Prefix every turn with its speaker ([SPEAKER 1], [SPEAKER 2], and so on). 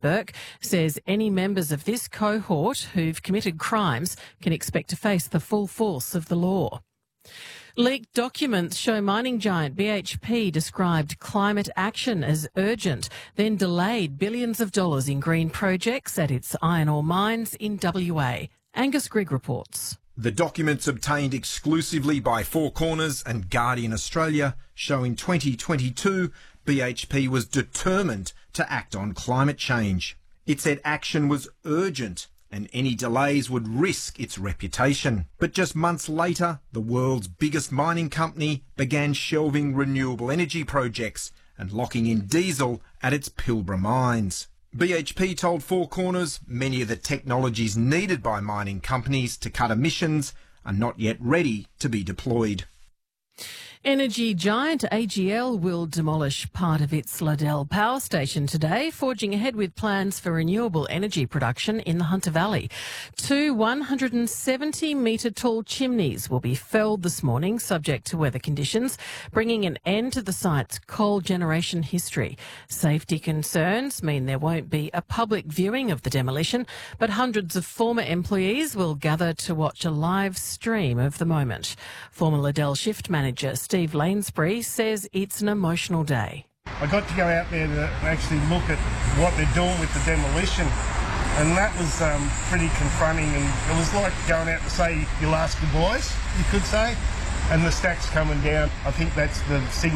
[SPEAKER 1] Burke says any members of this cohort who've committed crimes can expect to face the full force of the law. Leaked documents show mining giant BHP described climate action as urgent, then delayed billions of dollars in green projects at its iron ore mines in WA. Angus Grigg reports.
[SPEAKER 2] The documents obtained exclusively by Four Corners and Guardian Australia show in 2022 BHP was determined to act on climate change. It said action was urgent and any delays would risk its reputation. But just months later, the world's biggest mining company began shelving renewable energy projects and locking in diesel at its Pilbara mines. BHP told Four Corners many of the technologies needed by mining companies to cut emissions are not yet ready to be deployed.
[SPEAKER 1] Energy giant AGL will demolish part of its Liddell power station today, forging ahead with plans for renewable energy production in the Hunter Valley. 2 170-metre tall chimneys will be felled this morning, subject to weather conditions, bringing an end to the site's coal generation history. Safety concerns mean there won't be a public viewing of the demolition, but hundreds of former employees will gather to watch a live stream of the moment. Former Liddell shift manager Steve Lanesbury says it's an emotional day.
[SPEAKER 3] I got to go out there to actually look at what they're doing with the demolition, and that was pretty confronting, and it was like going out to say your last goodbyes, you could say, and the stack's coming down. I think that's the signal